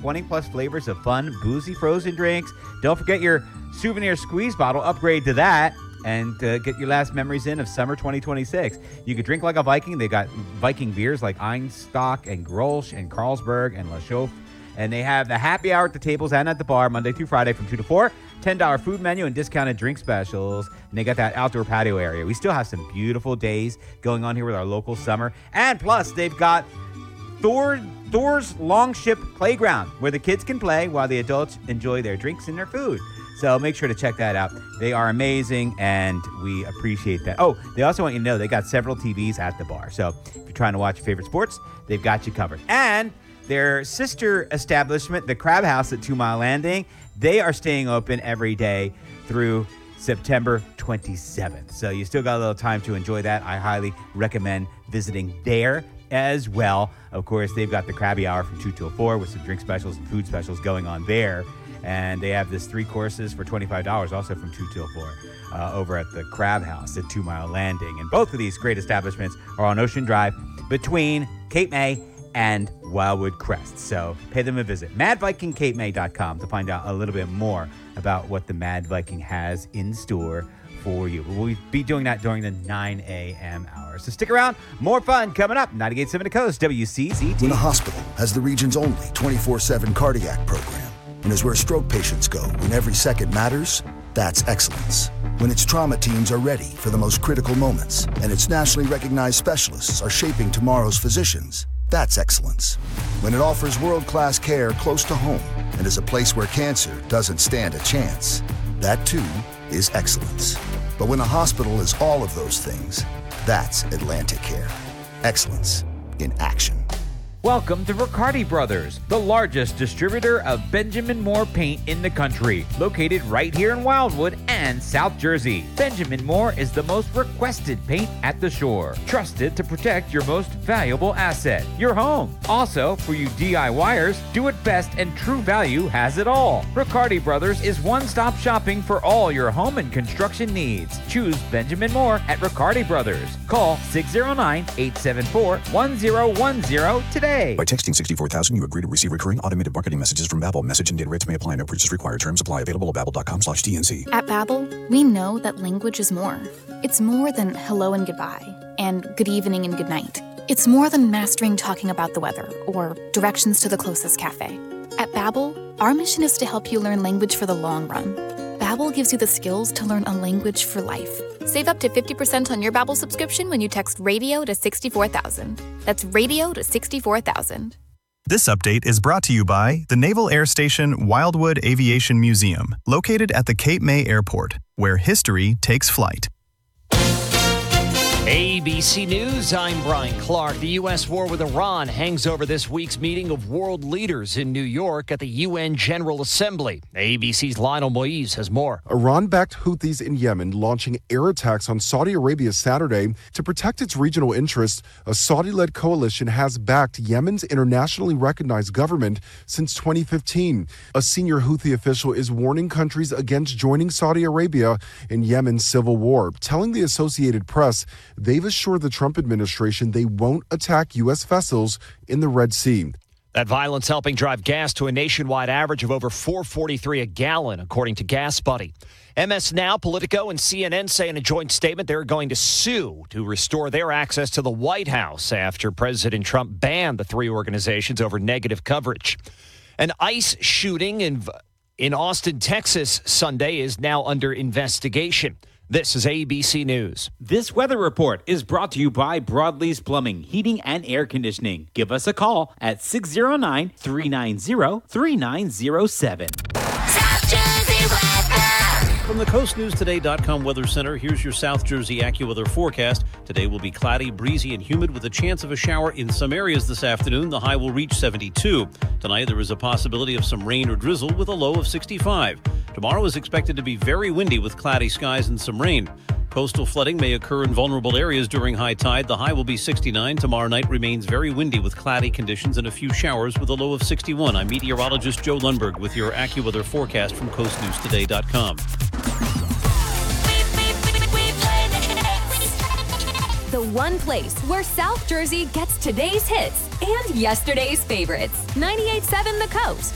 20 plus flavors of fun, boozy frozen drinks. Don't forget your souvenir squeeze bottle. Upgrade to that and get your last memories in of summer 2026. You could drink like a Viking. They got Viking beers like Einstock and Grolsch and Carlsberg and La Chauffe. And they have the happy hour at the tables and at the bar Monday through Friday from 2 to 4. $10 food menu and discounted drink specials. And they got that outdoor patio area. We still have some beautiful days going on here with our local summer. And plus, they've got Thor's Longship Playground, where the kids can play while the adults enjoy their drinks and their food. So make sure to check that out. They are amazing, and we appreciate that. Oh, they also want you to know they got several TVs at the bar. So if you're trying to watch your favorite sports, they've got you covered. And their sister establishment, the Crab House at 2 Mile Landing, they are staying open every day through September 27th. So you still got a little time to enjoy that. I highly recommend visiting there as well. Of course, they've got the Krabby Hour from 2 till 4 with some drink specials and food specials going on there. And they have this 3 courses for $25 also from 2 till 4 over at the Crab House at 2 Mile Landing. And both of these great establishments are on Ocean Drive between Cape May and Wildwood Crest. So pay them a visit. MadVikingCapeMay.com to find out a little bit more about what the Mad Viking has in store for you. We'll be doing that during the 9 a.m. hour. So stick around. More fun coming up. 98.7 The Coast, WCCT. When a hospital has the region's only 24/7 cardiac program and is where stroke patients go when every second matters, that's excellence. When its trauma teams are ready for the most critical moments and its nationally recognized specialists are shaping tomorrow's physicians, that's excellence. When it offers world-class care close to home and is a place where cancer doesn't stand a chance, that too is excellence. But when a hospital is all of those things, that's Atlantic Care. Excellence in action. Welcome to Riccardi Brothers, the largest distributor of Benjamin Moore paint in the country, located right here in Wildwood and South Jersey. Benjamin Moore is the most requested paint at the shore, trusted to protect your most valuable asset, your home. Also, for you DIYers, do it best and True Value has it all. Riccardi Brothers is one-stop shopping for all your home and construction needs. Choose Benjamin Moore at Riccardi Brothers. Call 609-874-1010 today. By texting 64,000, you agree to receive recurring automated marketing messages from Babbel. Message and data rates may apply. No purchase required. Terms apply. Available at babbel.com/TNC. At Babbel, we know that language is more. It's more than hello and goodbye, and good evening and good night. It's more than mastering talking about the weather or directions to the closest cafe. At Babbel, our mission is to help you learn language for the long run. Babbel gives you the skills to learn a language for life. Save up to 50% on your Babbel subscription when you text RADIO to 64,000. That's RADIO to 64,000. This update is brought to you by the Naval Air Station Wildwood Aviation Museum, located at the Cape May Airport, where history takes flight. ABC News, I'm Brian Clark. The U.S. war with Iran hangs over this week's meeting of world leaders in New York at the UN General Assembly. ABC's Lionel Moise has more. Iran-backed Houthis in Yemen launching air attacks on Saudi Arabia Saturday to protect its regional interests. A Saudi-led coalition has backed Yemen's internationally recognized government since 2015. A senior Houthi official is warning countries against joining Saudi Arabia in Yemen's civil war, telling the Associated Press they've assured the Trump administration they won't attack U.S. vessels in the Red Sea. That violence helping drive gas to a nationwide average of over $4.43 a gallon, according to Gas Buddy. MS Now, Politico, and CNN say in a joint statement they're going to sue to restore their access to the White House after President Trump banned the 3 organizations over negative coverage. An ICE shooting in Austin, Texas, Sunday is now under investigation. This is ABC News. This weather report is brought to you by Broadlee's Plumbing, Heating, and Air Conditioning. Give us a call at 609-390-3907. From the CoastNewsToday.com Weather Center, here's your South Jersey AccuWeather forecast. Today will be cloudy, breezy, and humid with a chance of a shower in some areas this afternoon. The high will reach 72. Tonight, there is a possibility of some rain or drizzle with a low of 65. Tomorrow is expected to be very windy with cloudy skies and some rain. Coastal flooding may occur in vulnerable areas during high tide. The high will be 69. Tomorrow night remains very windy with cloudy conditions and a few showers with a low of 61. I'm meteorologist Joe Lundberg with your AccuWeather forecast from CoastNewsToday.com. The one place where South Jersey gets today's hits and yesterday's favorites. 98.7 The Coast.